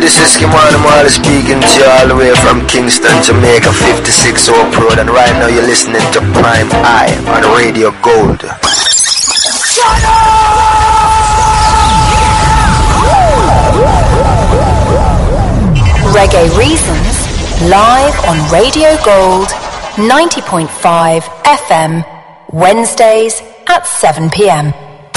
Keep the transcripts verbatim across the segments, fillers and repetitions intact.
This is Kimani Marley speaking to you all the way from Kingston, Jamaica, fifty-six Oak Road, and right now you're listening to Prime Eye on Radio Gold. Reggae Reasons, live on Radio Gold, ninety point five F M, Wednesdays at seven p.m.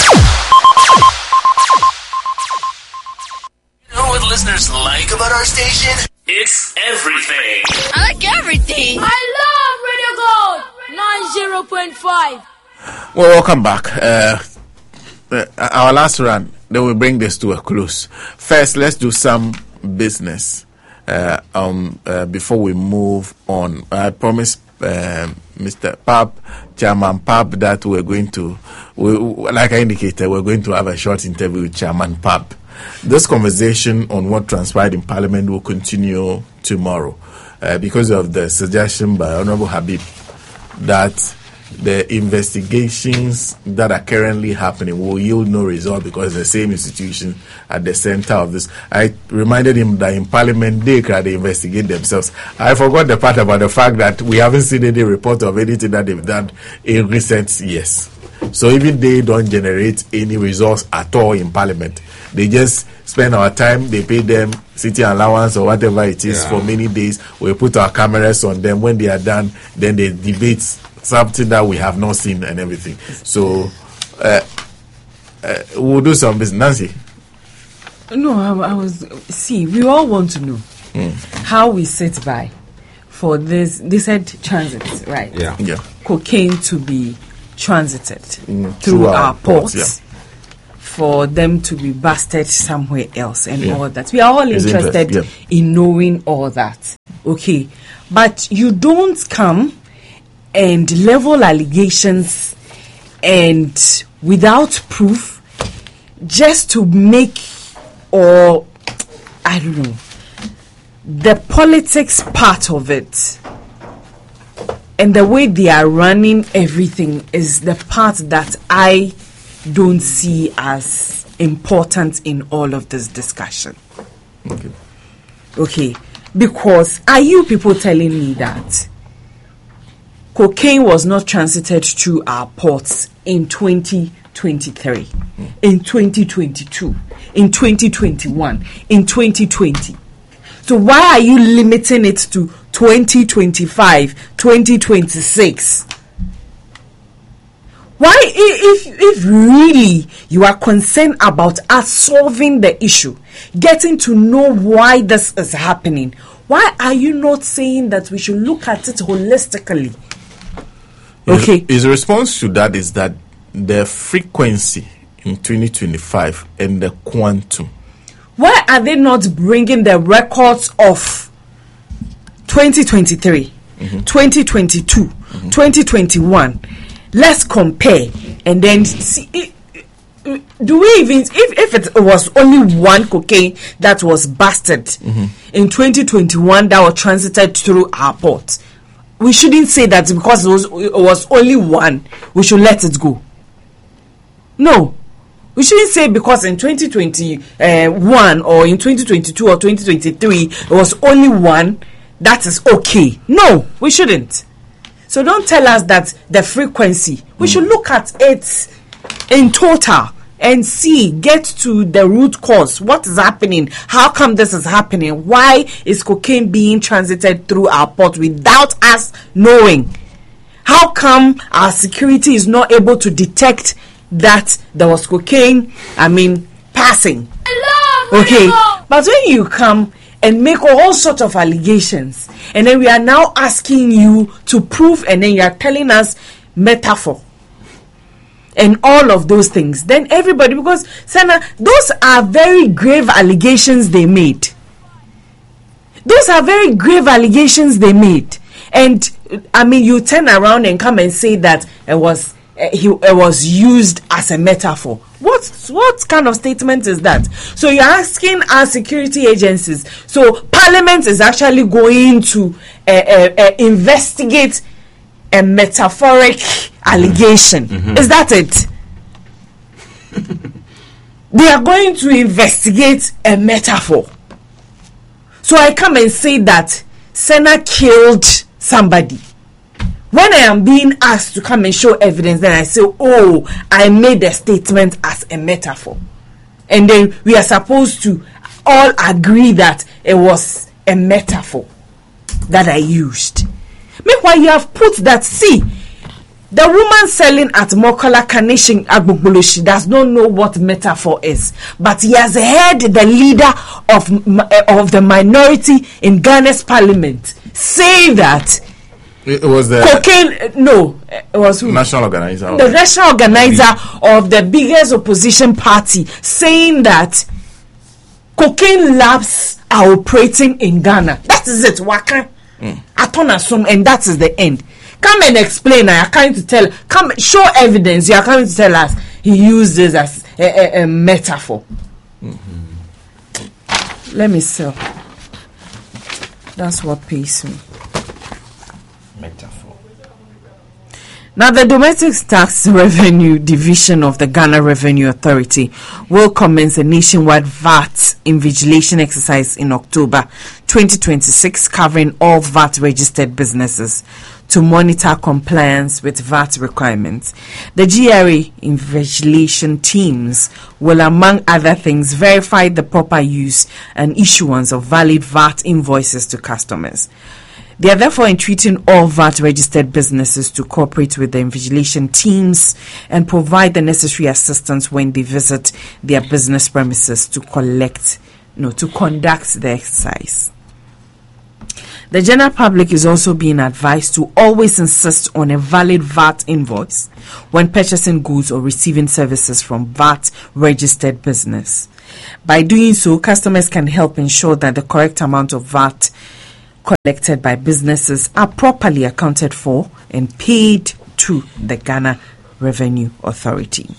You know what listeners like about our station? It's everything. I like everything. I love Radio Gold, ninety point five. Well, welcome back. Uh, uh, our last run, then we bring this to a close. First, let's do some business. Uh, um, uh, before we move on, I promised uh, Mister Pap, Chairman Pap, that we're going to, we, like I indicated, we're going to have a short interview with Chairman Pap. This conversation on what transpired in Parliament will continue tomorrow uh, because of the suggestion by Honorable Habib that the investigations that are currently happening will yield no result because the same institution at the center of this. I reminded him that in Parliament they can investigate themselves. I forgot the part about the fact that we haven't seen any report of anything that they've done in recent years. So even they don't generate any results at all in Parliament. They just spend our time, they pay them city allowance or whatever it is yeah. for many days. We put our cameras on them. When they are done, then they debate something that we have not seen and everything. So uh, uh, we'll do some business. Nancy? No, I, I was... See, we all want to know mm. how we sit by for this... They said transit, right? Yeah. yeah. Cocaine to be transited mm. through, through our, our ports. ports yeah. For them to be busted somewhere else and yeah. all that. We are all it's interested yeah. in knowing all that. Okay. But you don't come and level allegations and without proof just to make, or I don't know, the politics part of it and the way they are running everything is the part that I don't see as important in all of this discussion. Okay. Okay. Because are you people telling me that cocaine was not transited through our ports in twenty twenty-three, mm. in twenty twenty-two, in twenty twenty-one, in twenty twenty? So why are you limiting it to twenty twenty-five, twenty twenty-six? Why, if if really you are concerned about us solving the issue, getting to know why this is happening, why are you not saying that we should look at it holistically? Okay. His, his response to that is that the frequency in twenty twenty-five and the quantum. Why are they not bringing the records of twenty twenty-three, mm-hmm. twenty twenty-two, mm-hmm. twenty twenty-one? Let's compare and then see. Do we even, if, if it was only one cocaine that was busted mm-hmm. in twenty twenty-one that was transited through our port, we shouldn't say that because it was, it was only one, we should let it go. No. We shouldn't say because in twenty twenty-one or in twenty twenty-two or twenty twenty-three it was only one, that is okay. No, we shouldn't. So don't tell us that the frequency. We mm. should look at it in total and see, get to the root cause. What is happening? How come this is happening? Why is cocaine being transited through our port without us knowing? How come our security is not able to detect that there was cocaine, I mean, passing? Okay, but when you come and make all sorts of allegations, and then we are now asking you to prove, and then you are telling us metaphor and all of those things, then everybody, because Sana, those are very grave allegations they made. Those are very grave allegations they made. And I mean, you turn around and come and say that it was uh, he it was used as a metaphor. What what kind of statement is that? So you're asking our security agencies. So Parliament is actually going to uh, uh, uh, investigate a metaphoric allegation. Mm-hmm. Is that it? They are going to investigate a metaphor. So I come and say that Senna killed somebody. When I am being asked to come and show evidence, then I say, oh, I made the statement as a metaphor. And then we are supposed to all agree that it was a metaphor that I used. Meanwhile, you have put that, see, the woman selling at Mokola Kanishin Agbogbolo, she does not know what metaphor is. But he has heard the leader of, of the minority in Ghana's parliament say that it was the cocaine, no, it was who? National organizer. The national organizer of the biggest opposition party saying that cocaine labs are operating in Ghana. That is it, Waka. Mm. Atonasum, and that is the end. Come and explain. I are coming to tell. Come show evidence. You are coming to tell us he used this as a, a, a metaphor. Mm-hmm. Let me sell. That's what pays me. Metaphor. Now, the Domestic Tax Revenue Division of the Ghana Revenue Authority will commence a nationwide V A T invigilation exercise in October twenty twenty-six, covering all V A T-registered businesses to monitor compliance with V A T requirements. The G R A invigilation teams will, among other things, verify the proper use and issuance of valid V A T invoices to customers. They are therefore entreating all V A T-registered businesses to cooperate with the invigilation teams and provide the necessary assistance when they visit their business premises to collect, no, to conduct the exercise. The general public is also being advised to always insist on a valid V A T invoice when purchasing goods or receiving services from V A T-registered business. By doing so, customers can help ensure that the correct amount of V A T collected by businesses are properly accounted for and paid to the Ghana Revenue Authority.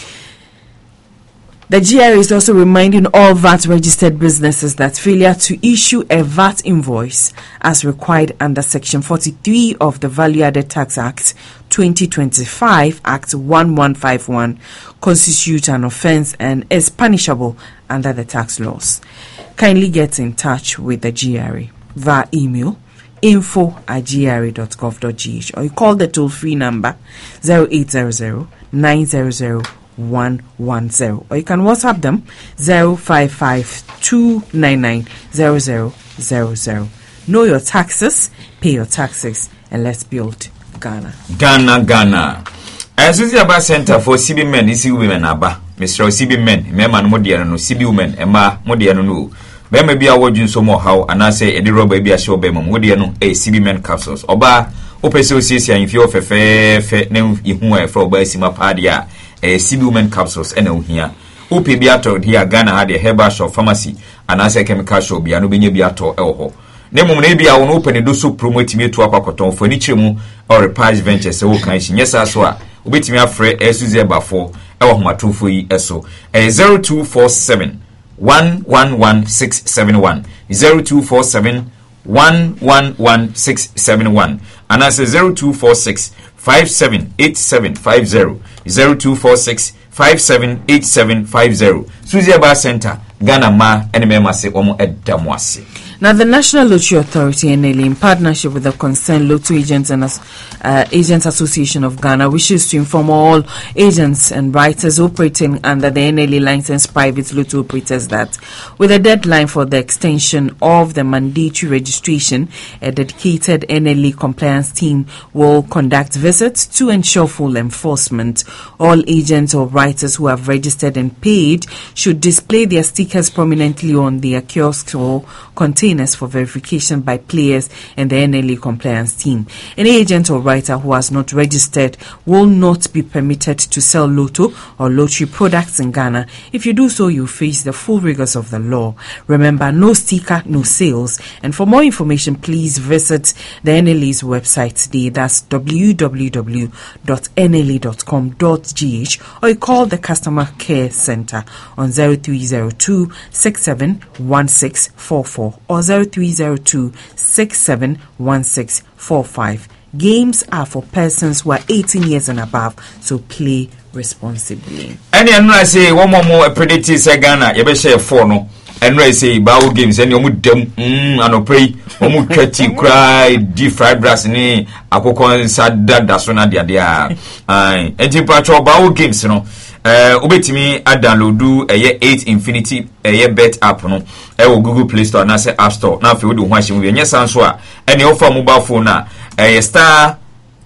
The G R A is also reminding all V A T-registered businesses that failure to issue a V A T invoice as required under Section forty-three of the Value-Added Tax Act twenty twenty-five, Act eleven fifty-one, constitutes an offence and is punishable under the tax laws. Kindly get in touch with the G R A via email info at g r a dot gov dot g h or you call the toll-free number zero eight zero zero nine zero zero one one zero, or you can WhatsApp them zero five five two nine nine zero zero zero zero. Know your taxes, pay your taxes, and let's build Ghana. Ghana, Ghana. As we about Center for C B men, is women aba. Mister C B men, Memman Modiano, C B women, Emma Modiano. Bema be awarding so more how, and I say, Eddie Robert be a show Bema Modiano, a C B men capsules. Oba, Opeso Cia, if you're fair, fair name, you who for Basima Padia, a C B women capsules, and here. Ope Beato here, Ghana had a herbal shop pharmacy, and I say chemical shop, Biano Beato Elho. Nemo maybe I will open a do so promote me to a pacoton for Nichimu or a Page Ventures, so can she? Yes, as well. Ubit me afraid as you say before, our Matufu eso. A zero two four seven one one one six seven one zero two four seven one one one six seven one and I say zero two four six five seven eight seven five zero zero two four six five seven eight seven five zero. Suzy Bar Center, Ghana Ma, and Memase Omo Edamwasi. Now, the National Lottery Authority, N L A, in partnership with the Concerned Lottery Agents and uh, Agents Association of Ghana, wishes to inform all agents and writers operating under the N L A licensed private lottery operators that, with a deadline for the extension of the mandatory registration, a dedicated N L A compliance team will conduct visits to ensure full enforcement. All agents or writers who have registered and paid should display their stickers prominently on their kiosks or containers for verification by players and the N L A compliance team. Any agent or writer who has not registered will not be permitted to sell lotto or lottery products in Ghana. If you do so, you face the full rigors of the law. Remember, no sticker, no sales. And for more information, please visit the N L A's website today. That's w w w dot n l a dot com dot g h, or you call the Customer Care Center on zero three zero two six seven one six four four or zero three zero two six seven one six four five. Games are for persons who are eighteen years and above, so play responsibly. And I say one more more predicted Ghana, you better share four no. and I say Bao games and you would dem and pray omu twati cry deep fried brass ni akoko sad that's one dia dia ai enti patro Bao games no eh obetimi a download eye eight Infinity eye bet app no e wo Google Play Store na say App Store na fe wo de ho ahye mu ye sanso a ene o fa mobile phone na eye star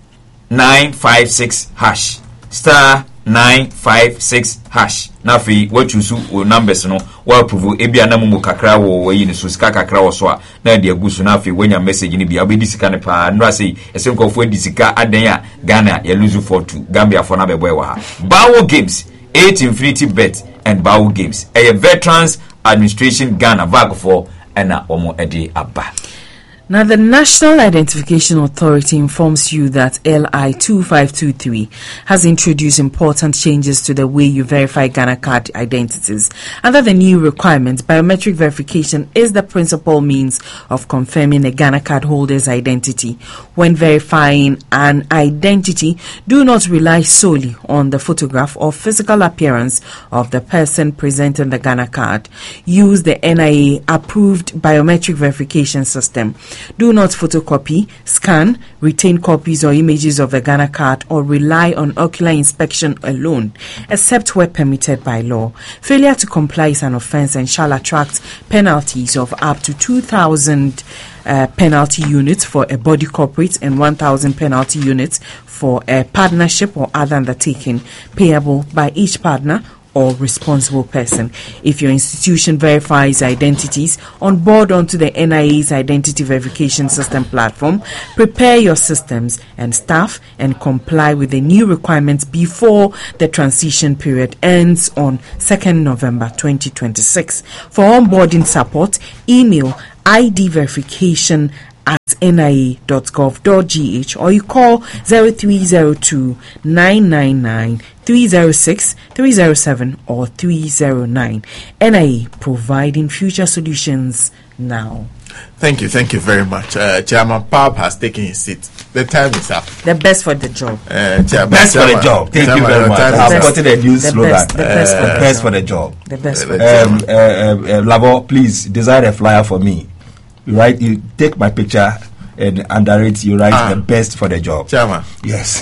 nine five six hash star nine five six hash na fe what you so numbers no wa approve e bia na mu kakra wo we ni so sika kakra wo so a na de agusu na fe wanya message ni bia obedi sika ne pa nra say ese nkofo edi sika adan a Ghana ya lose for two Gambia for na be boy wa ha Bao games eight Infinity bet and Bao games a Veterans Administration Ghana vag for ena omo edi aba. Now, the National Identification Authority informs you that L I two five two three has introduced important changes to the way you verify Ghana card identities. Under the new requirements, biometric verification is the principal means of confirming a Ghana card holder's identity. When verifying an identity, do not rely solely on the photograph or physical appearance of the person presenting the Ghana card. Use the N I A-approved biometric verification system. Do not photocopy, scan, retain copies or images of the Ghana card or rely on ocular inspection alone, except where permitted by law. Failure to comply is an offense and shall attract penalties of up to two thousand uh, penalty units for a body corporate and one thousand penalty units for a partnership or other undertaking, payable by each partner or responsible person. If your institution verifies identities on board onto the N I A's identity verification system platform, prepare your systems and staff and comply with the new requirements before the transition period ends on second November twenty twenty-six. For onboarding support, email I D verification at N I A dot gov dot G H or you call zero three zero two nine nine nine three zero six three zero seven or three zero nine. N I A, providing future solutions now. Thank you, thank you very much. Uh, Chairman Pab has taken his seat. The time is up. The best for the job. Uh, Chairman, best Chairman, for the job. Thank Chairman, you very much. I've gotten a new the slogan. Best, the best, uh, for, the best for the job. The best for Uh, the Um, uh, uh, uh, Lavo, please design a flyer for me. You write, you take my picture, and under it you write Ah. the best for the job. Chairman. Yes.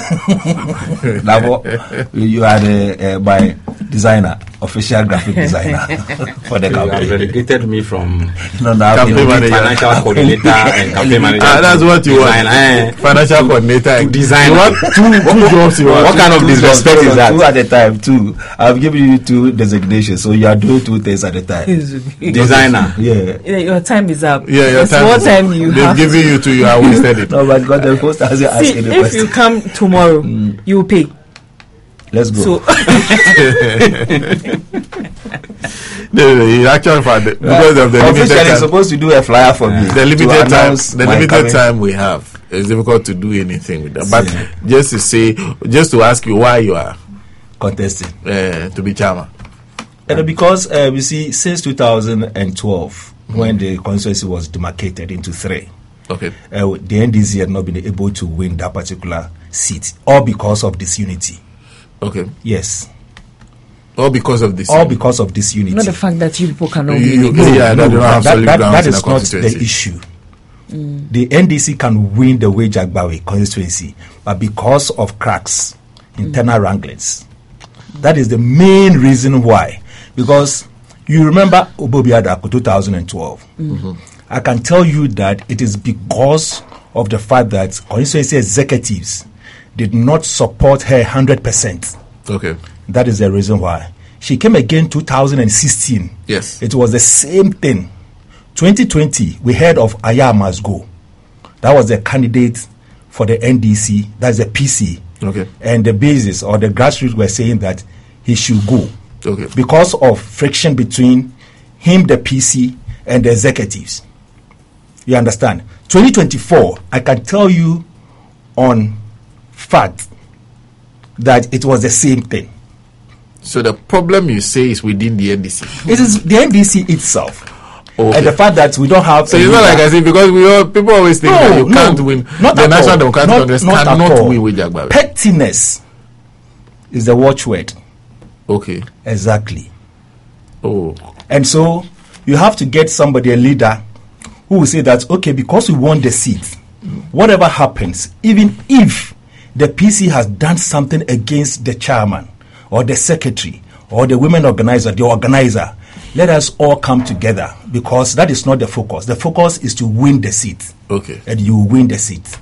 Lavo, you are the uh, my designer, official graphic designer for the You have campaign. relegated me from No, no, I've Campaign been- manager. financial coordinator and campaign manager. Ah, that's what you Design, want. eh. Financial coordinator. Designer. You want two, two jobs you want. What kind of Two disrespect jobs, is that? Two at a time, two. I've given you two designations, so you are doing two things at a time. Designer. Yeah. Yeah, your time is up. Yeah, your It's time. what is- time you They've have. given you to you. I wasted it. No, but God, the post hasn't asked See, any if question. you come tomorrow, you will pay. Let's go. So No, no, you actually for the, because of the limited Officially, time. supposed to do a flyer for me. The to limited time, announce the my limited coming. time we have, it's difficult to do anything with that. But Yeah. just to say, just to ask you why you are contesting. uh, to be chairman. And because uh, we see since two thousand twelve, mm-hmm. when the constituency was demarcated into three, Okay. uh, the N D C had not been able to win that particular seat, all because of disunity. Okay. Yes, All because of this. all because of disunity. not the fact that you people cannot You- win you- again. yeah, that, you don't have that, solid that, grounds that in is the not constituency. the issue. The N D C can win the Way Jagbawe constituency, but because of cracks, internal wranglings. That is the main reason why. Because you remember Obobi Adako two thousand twelve. Mm-hmm. I can tell you that it is because of the fact that constituency executives did not support her one hundred percent. Okay. That is the reason why. She came again two thousand sixteen. Yes. It was the same thing. twenty twenty, we heard of Aya must go. That was the candidate for the N D C, that's the P C. Okay. And the basis or the grassroots were saying that he should go. Okay. Because of friction between him, the P C, and the executives. You understand? twenty twenty-four, I can tell you on fact that it was the same thing. So the problem you say is within the N D C. It is the N D C itself. Okay. And the fact that we don't have. So it's not like I say because we all people always think No, that you no, can't win. not The at National all. Democratic Not- Congress not at cannot all. win with Jagbawe. Pettiness is the watchword. Okay. Exactly. Oh. And so you have to get somebody, a leader, who will say that, okay, because we won the seat, whatever happens, even if the P C has done something against the chairman or the secretary or the women organizer, the organizer, let us all come together, because that is not the focus. The focus is to win the seat. Okay. And you win the seat.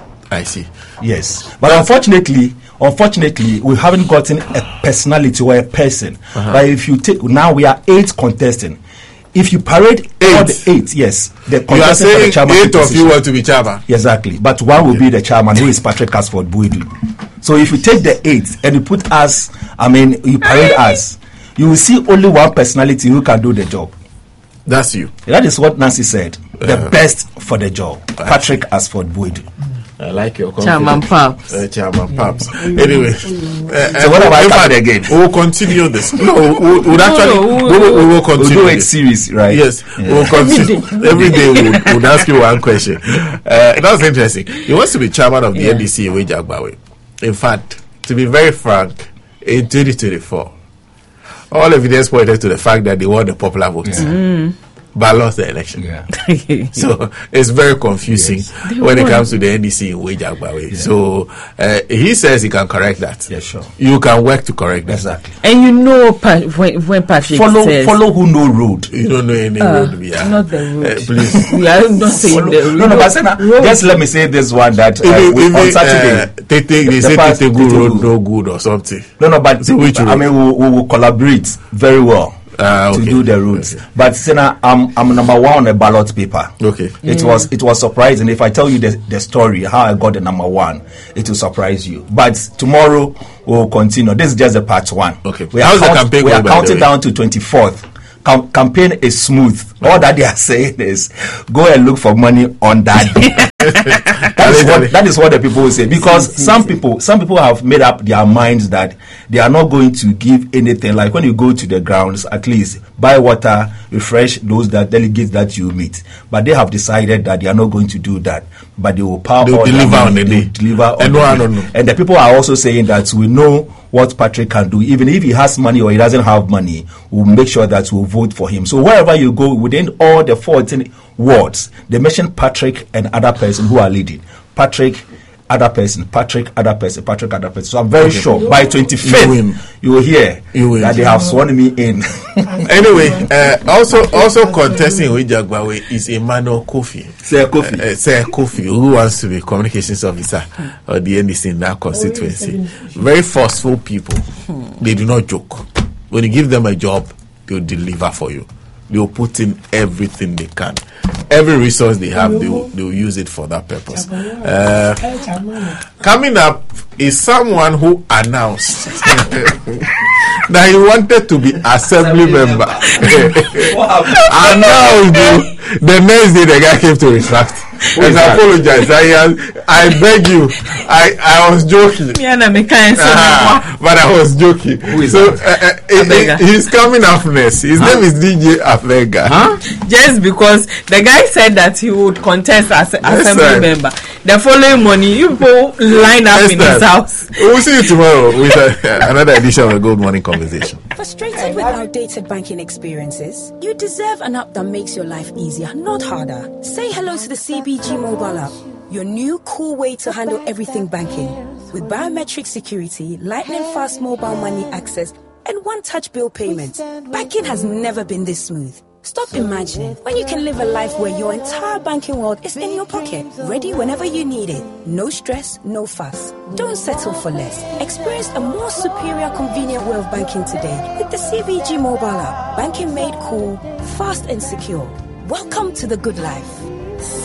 I see. Yes. But unfortunately, unfortunately, we haven't gotten a personality or a person. Uh-huh. But if you take, now we are eight contestants. If you parade eight. all the eight, yes, the you are saying for the eight of you want to be chairman. Exactly, but one will yeah. be the chairman, who is Patrick Casford Buidu. So if you take the eight and you put us, I mean, you parade us, you will see only one personality who can do the job. That's you. That is what Nancy said. Uh, the best for the job, Patrick Casford Buidu. I like your Chairman Paps. Uh, Chairman Paps. Anyway, uh, so what am I coming again? We will continue this. No, we will actually no, we will, we will continue. We'll do it this. series, right? Yes, yeah. we will continue. Every day we will we'll ask you one question. Uh, that's interesting. He wants to be chairman of the yeah. N D C in Agbawe. In fact, to be very frank, in twenty twenty-four, all evidence pointed to the fact that they won the popular vote. Yeah. Mm. But lost the election. Yeah. So it's very confusing yes. when it comes to the N D C in Agbawe. Yeah. So uh, he says he can correct that. Yeah, sure. You can work to correct that. Exactly. And you know, pa- when, when Patrick follow, says, follow who know road. You don't know any uh, road. Yeah. Not the road. Uh, please. We are not saying follow, the road. No, no, but Sena, just let me say this one that uh, if, we, if on it, Saturday. Uh, they, they, they the say Tetegu road no good or something. No, no, but so which I mean, we, we will collaborate very well. Uh, okay. To do the roads, okay. But Sena, I'm I'm number one on the ballot paper. Okay, it mm. was it was surprising. If I tell you the, the story how I got the number one, it will surprise you. But tomorrow we'll continue. This is just the part one. Okay, we are, count, we are counting down to twenty-fourth. Cam- campaign is smooth. All that they are saying is go and look for money on that day. that, is what, that is what the people will say, because some people some people have made up their minds that they are not going to give anything. Like when you go to the grounds, at least buy water, refresh those that delegates that you meet. But they have decided that they are not going to do that. But they will power They'll all deliver on the day. Deliver on and, the no, day. No, no. And the people are also saying that we know what Patrick can do. Even if he has money or he doesn't have money, we'll make sure that we'll vote for him. So wherever you go, within all the fourteen wards, they mention Patrick and other person who are leading. Patrick, other person, Patrick, other person, Patrick, other person. So I'm very okay. sure by twenty-fifth you, you will hear you that they have sworn me in. Anyway, uh, also also contesting with Agbawe is Emmanuel Kofi. Sir Kofi. Uh, uh, Sir Kofi, who wants to be communications officer of the N D C in that constituency. Very forceful people. They do not joke. When you give them a job, they'll deliver for you. They'll put in everything they can. Every resource they have, they will, they will use it for that purpose. Uh, coming up is someone who announced that he wanted to be assembly member. Announced the next day the guy came to retract. And I apologize. I, I beg you. I, I was joking. Uh, but I was joking. Who is so uh, uh, he's coming up next. His huh? name is D J Avega. Huh? Just because the guy said that he would contest as an assembly time. member. The following morning, you go line up next in time. his house. We'll see you tomorrow with uh, another edition of the Good Morning Conversation. Frustrated with outdated banking experiences? You deserve an app that makes your life easier, not harder. Say hello to the C B G mobile app, your new cool way to handle everything banking. With biometric security, lightning fast mobile money access, and one-touch bill payments, banking has never been this smooth. Stop imagining when you can live a life where your entire banking world is in your pocket, ready whenever you need it. No stress, no fuss. Don't settle for less. Experience a more superior, convenient way of banking today with the C B G mobile app. Banking made cool, fast and secure. Welcome to the good life.